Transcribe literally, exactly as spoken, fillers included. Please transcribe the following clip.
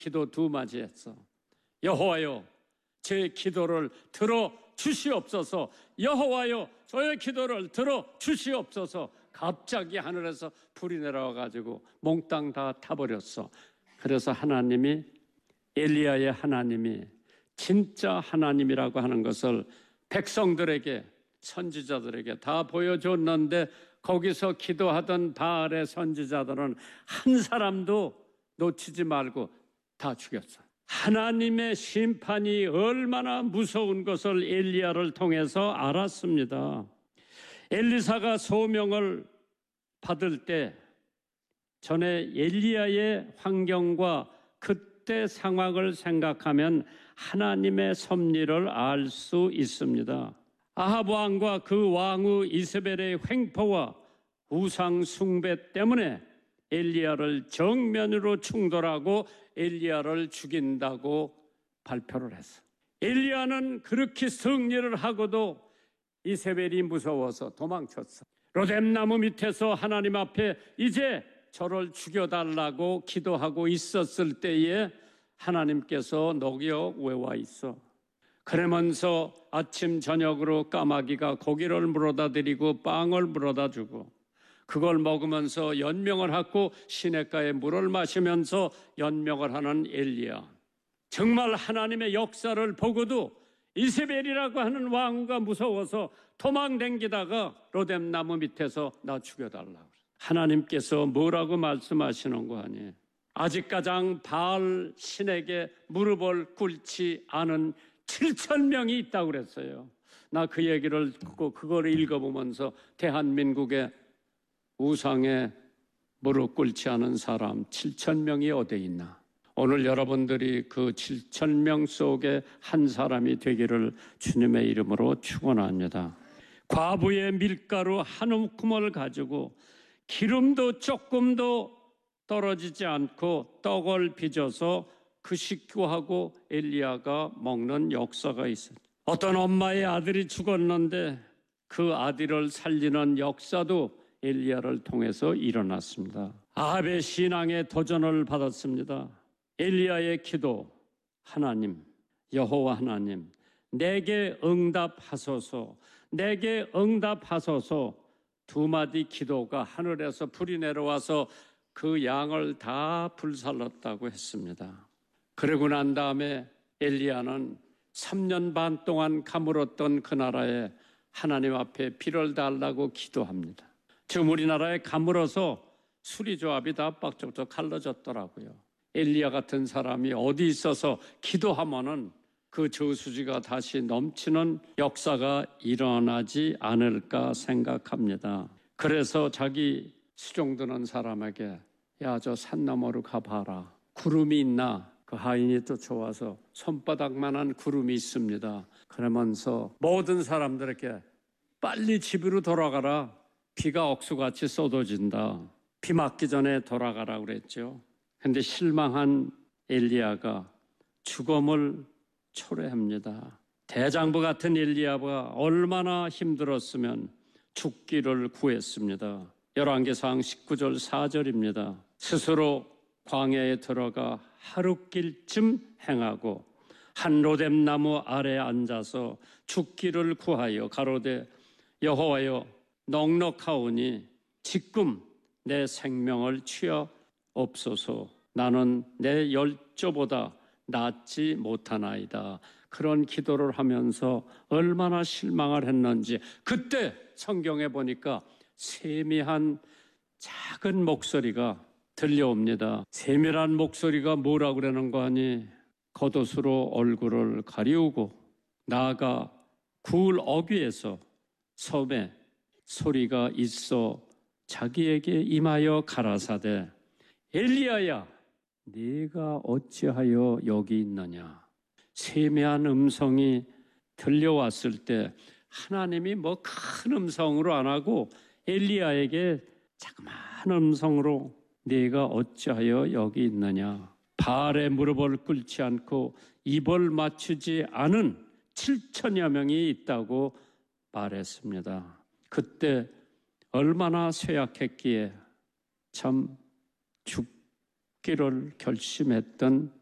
기도 두 마디 했어. 여호와여, 제 기도를 들어 주시옵소서. 여호와여, 저의 기도를 들어 주시옵소서. 갑자기 하늘에서 불이 내려와가지고 몽땅 다 타버렸어. 그래서 하나님이, 엘리야의 하나님이 진짜 하나님이라고 하는 것을 백성들에게, 선지자들에게 다 보여줬는데, 거기서 기도하던 바알의 선지자들은 한 사람도 놓치지 말고 다 죽였어. 하나님의 심판이 얼마나 무서운 것을 엘리야를 통해서 알았습니다. 엘리사가 소명을 받을 때 전에 엘리야의 환경과 그때 상황을 생각하면 하나님의 섭리를 알 수 있습니다. 아합 왕과 그 왕후 이세벨의 횡포와 우상 숭배 때문에 엘리야를 정면으로 충돌하고 엘리야를 죽인다고 발표를 했어. 엘리야는 그렇게 승리를 하고도 이세벨이 무서워서 도망쳤어. 로뎀나무 밑에서 하나님 앞에 이제 저를 죽여달라고 기도하고 있었을 때에 하나님께서 너기여 왜 와 있어? 그러면서 아침 저녁으로 까마귀가 고기를 물어다 드리고 빵을 물어다 주고 그걸 먹으면서 연명을 하고 시냇가에 물을 마시면서 연명을 하는 엘리야. 정말 하나님의 역사를 보고도 이세벨이라고 하는 왕후가 무서워서 도망댕기다가 로뎀나무 밑에서 나 죽여달라고. 하나님께서 뭐라고 말씀하시는 거 아니에요? 아직 가장 바알 신에게 무릎을 꿇지 않은 칠천 명이 있다고 그랬어요. 나 그 얘기를 듣고 그걸 읽어보면서 대한민국의 우상에 무릎 꿇지 않은 사람 칠천 명이 어디 있나? 오늘 여러분들이 그 칠천 명 속에 한 사람이 되기를 주님의 이름으로 축원합니다. 과부의 밀가루 한 움큼을 가지고 기름도 조금도 떨어지지 않고 떡을 빚어서 그 식구하고 엘리야가 먹는 역사가 있어요. 어떤 엄마의 아들이 죽었는데 그 아들을 살리는 역사도 엘리야를 통해서 일어났습니다. 아합의 신앙에 도전을 받았습니다. 엘리야의 기도, 하나님, 여호와 하나님, 내게 응답하소서, 내게 응답하소서. 두 마디 기도가 하늘에서 불이 내려와서 그 양을 다 불살랐다고 했습니다. 그러고 난 다음에 엘리야는 삼 년 반 동안 가물었던 그 나라에 하나님 앞에 비를 달라고 기도합니다. 지금 우리나라에 가물어서 수리조합이 다 빡적적 갈라졌더라고요. 엘리야 같은 사람이 어디 있어서 기도하면은 그 저수지가 다시 넘치는 역사가 일어나지 않을까 생각합니다. 그래서 자기 수종드는 사람에게 야, 저 산 너머로 가봐라. 구름이 있나? 그 하인이 쫓아와서 손바닥만한 구름이 있습니다. 그러면서 모든 사람들에게 빨리 집으로 돌아가라. 비가 억수같이 쏟아진다. 비 맞기 전에 돌아가라 그랬죠. 그런데 실망한 엘리야가 죽음을 초래합니다. 대장부 같은 엘리야가 얼마나 힘들었으면 죽기를 구했습니다. 열왕기상 십구 절 사 절입니다. 스스로 광야에 들어가 하룻길쯤 행하고 한 로뎀나무 아래 앉아서 죽기를 구하여 가로되 여호와여 넉넉하오니 지금 내 생명을 취하 없소서. 나는 내 열조보다 낫지 못하나이다. 그런 기도를 하면서 얼마나 실망을 했는지 그때 성경에 보니까 세미한 작은 목소리가 들려옵니다. 세밀한 목소리가 뭐라고 그러는 거 아니? 겉옷으로 얼굴을 가리우고 나아가 굴 어귀에서 섬에 소리가 있어 자기에게 임하여 가라사대 엘리야야 네가 어찌하여 여기 있느냐. 세미한 음성이 들려왔을 때 하나님이 뭐 큰 음성으로 안 하고 엘리야에게 자그마한 음성으로 네가 어찌하여 여기 있느냐. 바알의 무릎을 꿇지 않고 입을 맞추지 않은 칠천여 명이 있다고 말했습니다. 그때 얼마나 쇠약했기에 참 죽기를 결심했던